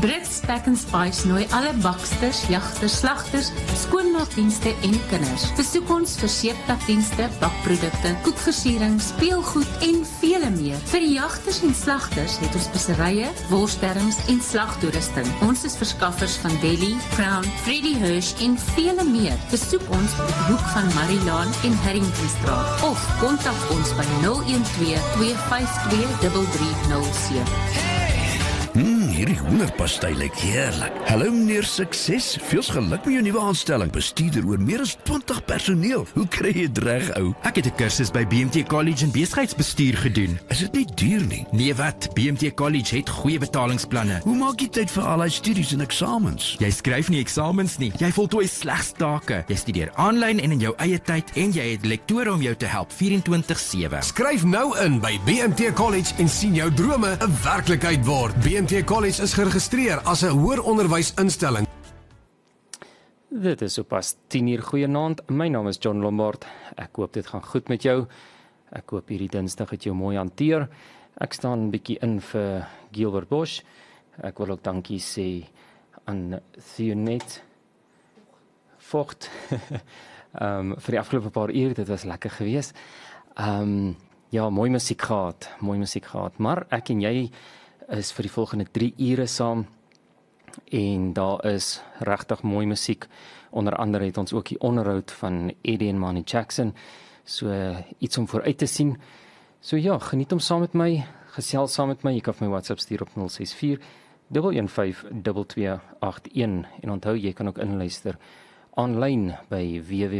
Brits Pack and Spice nooi alle baksters, jagters, slagters, skoonmaakdienste en kinders. Besoek ons vir seeptakdienste, bakprodukte, koekversiering, speelgoed en vele meer. Vir die jagters en slagters het ons speserye, worsterms en slagtoerusting. Ons is verskaffers van Deli, Crown, Freddy Hirsch en vele meer. Besoek ons op die hoek van Marilaan en Harringtonstraat of kontak ons by 012-252-3307. Hierdie hoenderpastei lyk heerlik. Hallo meneer Sukses, veels geluk met jou nuwe aanstelling. Bestuurder oor meer as 20 personeel. Hoe kry jy dit reg, ou? Ek het 'n kursus by BMT College in besigheidsbestuur gedoen. Is dit nie duur nie? Nee wat, BMT College het goeie betalingsplanne. Hoe maak jy tyd vir al die studies en eksamens? Jy skryf nie eksamens nie. Jy voltooi slegs take. Jy studeer aanlyn en in jou eie tyd en jy het lektore om jou te help 24/7. Skryf nou in by BMT College en sien jou drome 'n werklikheid word. BMT College is geregistreer as 'n hoër onderwysinstelling. Dit is sopas 10:00 goeienaand. My naam is John Lombard. Ek hoop dit gaan goed met jou. Ek hoop hierdie Dinsdag het jou mooi hanteer. Ek staan 'n bietjie in vir Gilbert Bosch. Ek wil ook dankie sê aan Thionet Vogt vir die afgelope paar ure. Dit was lekker geweest. Ja, mooi musiek gehad. Maar ek en jy is vir die volgende 3 ure saam en daar is regtig mooi musiek. Onder andere het ons ook die onderhoud van Eddie en Manny Jackson, so iets om vooruit te sien. So ja, geniet hom saam met my, gesels saam met my. Jy kan my WhatsApp stuur op 064 115 2281 en onthou jy kan ook inluister aanlyn by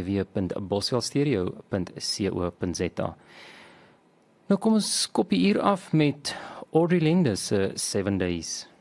www.boswellstereo.co.za. Nou kom ons kop hier af met Audrey Linde se 7 Days.